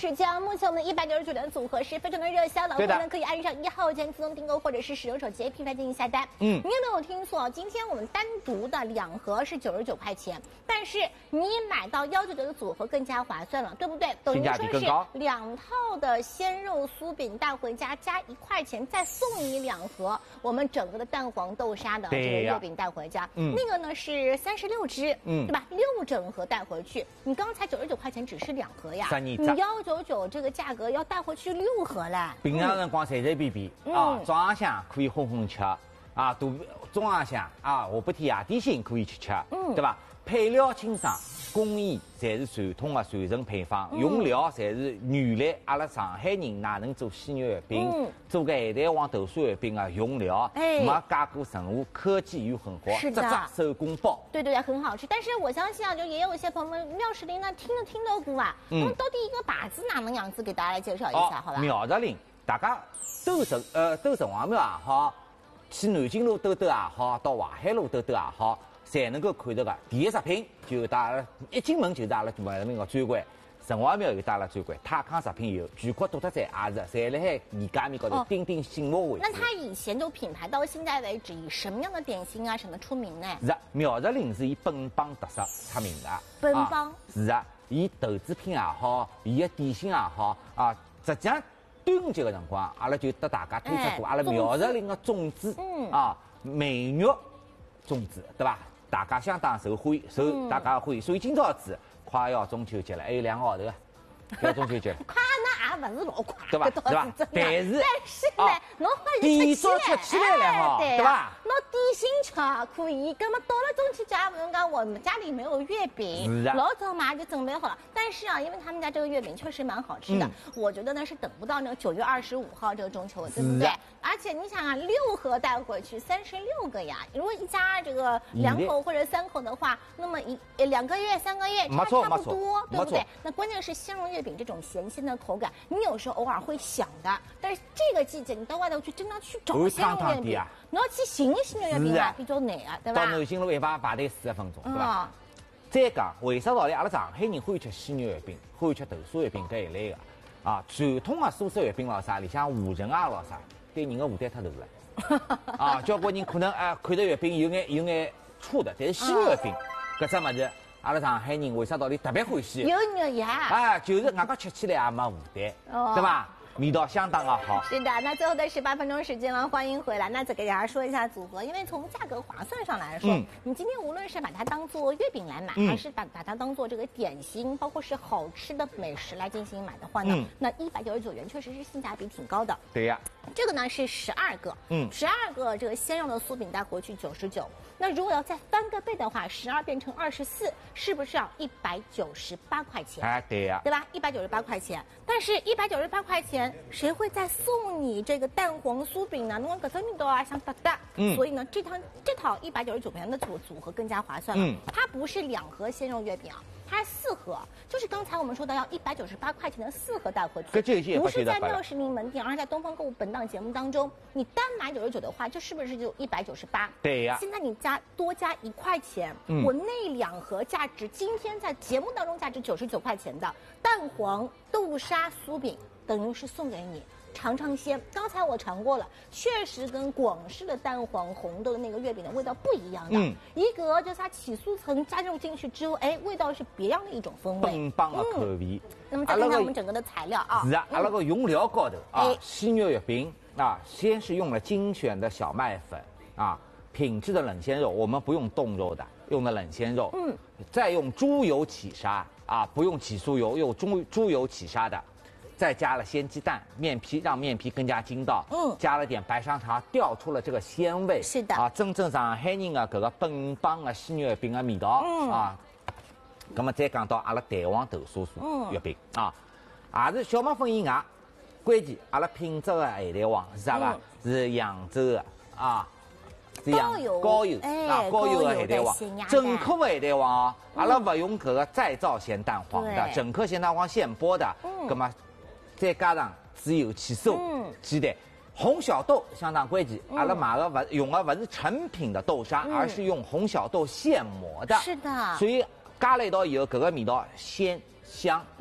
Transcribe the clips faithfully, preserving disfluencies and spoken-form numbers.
时间啊，目前我们一百九十九元的组合是非常的热销，老朋友们可以按上一号键自动订购，或者是使用手机 A P P 来进行下单。嗯，你有没有听错？今天我们单独的两盒是九十九块钱，但是你买到幺九九的组合更加划算了，对不对？等于说是两套的鲜肉酥饼带回家，加一块钱再送你两盒我们整个的蛋黄豆沙的这个月饼带回家。嗯，那个呢是三十六只，嗯，对吧？六整盒带回去，你刚才九十九块钱只是两盒呀，你幺九九这个价格要带回去六盒嘞。 平常辰光随随便便啊，早上向可以哄哄吃啊，大中浪向啊，下半天夜点心可以去吃，嗯，对吧？配料清爽，工艺侪是传统的传承配方，用料侪是原来阿拉上海人哪能做鲜肉月饼，嗯、做个海带黄豆沙月饼啊，用料没加过任何科技与狠活， 是的， 手工包， 对对对，很好吃。但是我相信啊，就也有一些朋友们妙时令呢听都听到过啊，那么到底一个把子哪能样子，给大家来介绍一下，好吧？ 妙时令，大家兜城呃兜城隍庙也好，去南京路兜兜也好，到淮海路兜兜也好。才能够看到个第一食品，就阿拉一进门就是阿拉外面个专柜，城隍庙有阿拉专柜，泰康食品有，全国独特菜也是，侪辣海宜家面高头鼎鼎醒目位置。 那它以前就品牌到现在为止，以什么样的点心啊什么出名呢？ 是啊，妙时令是以本帮特色出名的。 本帮、啊、 是啊，伊豆制品也好，伊个点心也好啊，实际上端午节个辰光，阿拉就得大家推出过阿拉妙时令个粽子，嗯啊，美肉粽子，对吧？大家相当受欢迎，受大家欢迎，所以今朝子快要中秋节了，还有两个号头啊，要中秋节了。 快那也不是老快， 对吧？对吧？但是但是呢，侬好点早吃起来了哈，对吧？ 侬点心吃可以，那么到了中秋节，不用讲，我们家里没有月饼，老早嘛就准备好了。但是啊，因为他们家这个月饼确实蛮好吃的，我觉得呢是等不到那个九月二十五号这个中秋，对不对？而且你想啊，六盒带回去三十六个呀，如果一家这个两口或者三口的话，那么一两个月、三个月差差不多，对不对？那关键是鲜肉月饼这种咸鲜的口感，你有时候偶尔会想的，但是这个季节你到外头去真的去找鲜肉月饼，你要去寻鲜肉月饼啊，比较难啊，对吧？ 到南京路一排排队四十分钟，对吧？再讲为啥道理？阿拉上海人欢喜吃鲜肉月饼，欢喜吃豆沙月饼搿一类的啊，传统的素食月饼咾啥里向下沉啊咾啥。对人的负担太大了，啊，交关人可能啊看到月饼有眼有眼错的，但是鲜肉月饼搿只物事，阿拉上海人为啥道理特别欢喜？ 有肉呀！ 啊，就是外加吃起来也没负担，哦、对吧？味道相当的好。 是的，那最后的十八分钟时间了，欢迎回来。那再给大家说一下组合，因为从价格划算上来说，嗯、你今天无论是把它当做月饼来买，嗯、还是把把它当做这个点心，包括是好吃的美食来进行买的话呢，嗯、那一百九十九元确实是性价比挺高的。 对呀。 这个呢是十二个，嗯，十二个这个鲜肉的酥饼带回去九十九。那如果要再翻个倍的话，十二变成二十四，是不是要一百九十八块钱？ 哎，对呀， 对吧？一百九十八块钱，但是一百九十八块钱，谁会再送你这个蛋黄酥饼呢？侬搿种味道啊，想得的。嗯，所以呢，这套这套一百九十九元的组组合更加划算了。嗯，它不是两盒鲜肉月饼啊。它是四盒，就是刚才我们说的要一百九十八块钱的四盒带回去，不是在妙时令门店，而是在东方购物本档节目当中，你单买九十九的话，这是不是就一百九十八？ 对呀。 现在你加多加一块钱，嗯、我那两盒价值今天在节目当中价值九十九块钱的蛋黄豆沙酥饼，等于是送给你。尝尝鲜，刚才我尝过了，确实跟广式的蛋黄红豆的那个月饼的味道不一样的。嗯，一个就是它起酥层加入进去之后，哎，味道是别样的一种风味， 本帮的口味。 嗯、那么再看看我们整个的材料啊， 是啊，阿拉个用料高头啊，鲜肉月饼啊，先是用了精选的小麦粉啊，品质的冷鲜肉，我们不用冻肉的，用的冷鲜肉。嗯，再用猪油起沙啊，不用起酥油，用猪猪油起沙的。再加了鲜鸡蛋、面皮，让面皮更加筋道。嗯，加了点白砂糖，调出了这个鲜味。 是的， 啊，真正上海人的搿个本帮的鲜肉月饼的味道。嗯啊，那么再讲到阿拉蛋黄豆沙酥月饼啊，也是小麦粉以外，关键阿拉品质的海带黄是啥个？是扬州的啊，是高油高油啊高油的海带黄，整颗的海带黄哦，阿拉不用搿个再造咸蛋黄的，整颗咸蛋黄现剥的。嗯，那么。再加上猪油起酥、鸡蛋、红小豆相当关键。阿拉买的不用的不是成品的豆沙，而是用红小豆现磨的。 是的。 所以加了一道以后，搿个味道鲜香啊，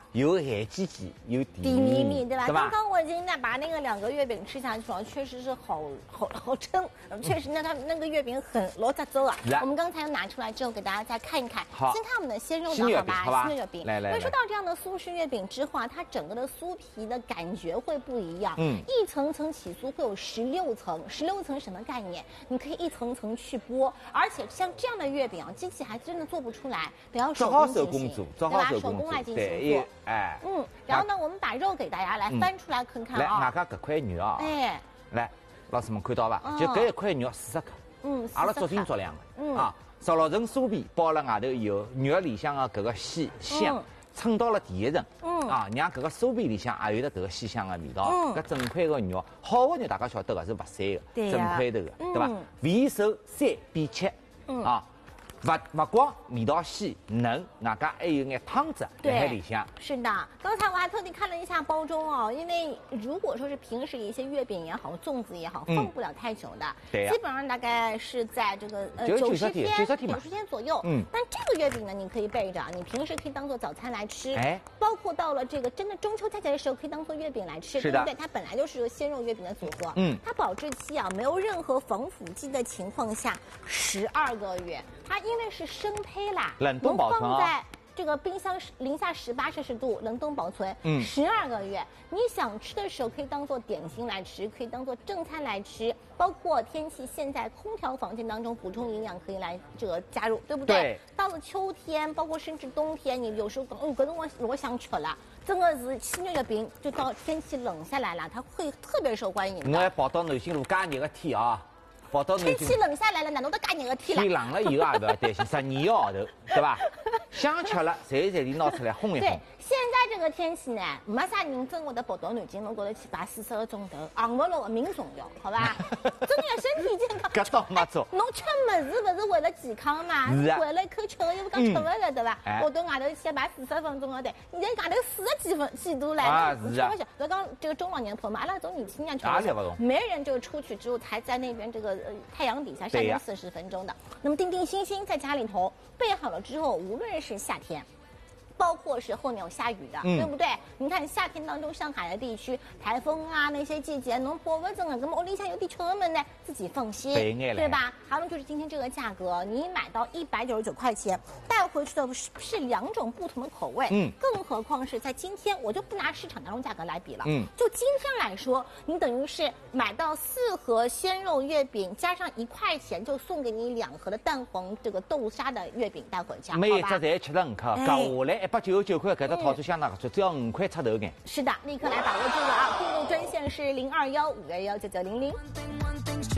有咸鸡鸡，有地米米，对吧？ 对吧？ 刚刚我已经在把那个两个月饼吃下去了，确实是好好好撑，确实那它那个月饼很罗扎粥啊。我们刚才拿出来之后，给大家再看一看。 好， 先看我们的鲜肉的好吧？ 好吧。 鲜月饼。 来来。 会说到这样的苏式月饼之后啊，它整个的酥皮的感觉会不一样。 嗯。 一层层起酥会有十六层，十六层什么概念？你可以一层层去剥，而且像这样的月饼啊，机器还真的做不出来，得要手工进行，对吧？手工来进行做。 哎。 嗯。然后呢，我们把肉给大家来翻出来看看啊。 来，外加这块肉啊。哎。来，老师们看到吧？就这一块肉四十克。 嗯。 阿拉足斤足两的。嗯。啊，熟了成酥皮，包了外头以后，肉里向的这个鲜香撑到了第一层。嗯。啊，让这个酥皮里向也有的这个鲜香的味道。嗯。搿整块个肉，好的肉大家晓得个是不散的，整块头的，对吧？肥瘦三比七。嗯。啊。不不光味道鲜嫩，外加还有眼汤汁在海里向。 是的，刚才我还特地看了一下包装哦，因为如果说是平时一些月饼也好，粽子也好，放不了太久的， 对呀， 基本上大概是在这个呃九十天、 九十天、 九十天左右。嗯，但这个月饼呢，你可以备着，你平时可以当做早餐来吃，哎，包括到了这个真的中秋佳节的时候，可以当做月饼来吃，对不对？它本来就是个鲜肉月饼的组合，嗯，它保质期啊，没有任何防腐剂的情况下，十二个月，它因为是生胚啦， 冷冻保存啊。 这个冰箱零下十八摄氏度冷冻保存，嗯，十二个月，你想吃的时候可以当做点心来吃，可以当做正餐来吃，包括天气现在空调房间当中补充营养可以来这个加入，对不对？ 对。 到了秋天，包括甚至冬天，你有时候嗯，可能我我想吃了，真的是鲜肉月饼，就到天气冷下来了，它会特别受欢迎的。 我要跑到南京路加热个天啊！ 天气冷下来了，哪能都加热个天了？ 天冷了以后也不要担心，十二个号头，对吧？想吃了，随随地拿出来烘一烘。 对，现在这个天气呢，没啥人真会得跑到南京路高头去排四十个钟头，行不落的命重要，好吧？真的要身体健康。 搿倒没错。 侬吃物事不是为了健康嘛？是为了一口吃的，又不讲吃勿了，对吧？跑到外头去排四十分钟的队，现在外头四十几分几度了， 啊是啊。 不要讲这个中老年朋友们，阿拉这种年轻人吃不了，没人就出去之后才在那边这个。呃，太阳底下晒上四十分钟的，那么定定心心在家里头备好了之后，无论是夏天。包括是后面有下雨的，嗯、对不对？你看夏天当中，上海的地区台风啊那些季节，侬保不准啊，那么屋里向有点吃的们呢，自己放心，对吧？还有就是今天这个价格，你买到一百九十九块钱，带回去的是是两种不同的口味，嗯，更何况是在今天，我就不拿市场当中价格来比了，嗯，就今天来说，你等于是买到四盒鲜肉月饼，加上一块钱就送给你两盒的蛋黄这个豆沙的月饼带回家， 每一只才七十五克，加下来。一百九十九块，搿只套餐相当合算，只要五块出头眼。 是的，立刻来把握住了啊！订购专线是零二幺五幺幺九九零零。